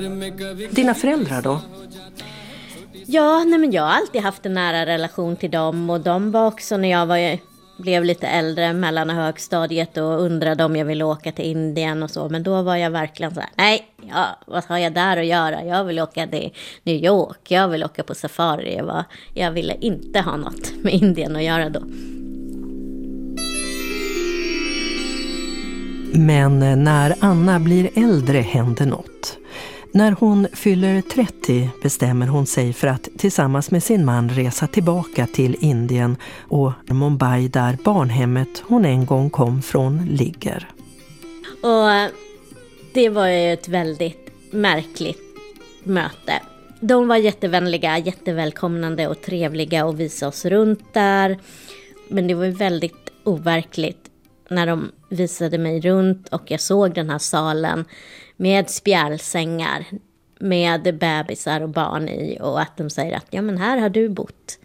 Dina föräldrar då? Ja, nej men jag har alltid haft en nära relation till dem. Och de var också när jag blev lite äldre, mellan högstadiet, och undrade om jag ville åka till Indien och så. Men då var jag verkligen så här, nej, vad har jag där att göra? Jag vill åka till New York, jag vill åka på safari. Jag ville inte ha något med Indien att göra då. Men när Anna blir äldre händer något. När hon fyller 30 bestämmer hon sig för att tillsammans med sin man resa tillbaka till Indien och Mumbai, där barnhemmet hon en gång kom från ligger. Och det var ju ett väldigt märkligt möte. De var jättevänliga, jättevälkomnande och trevliga och visade oss runt där. Men det var ju väldigt overkligt när de visade mig runt och jag såg den här salen med spjälsängar med bebisar och barn i, och att de säger att ja, men här har du bott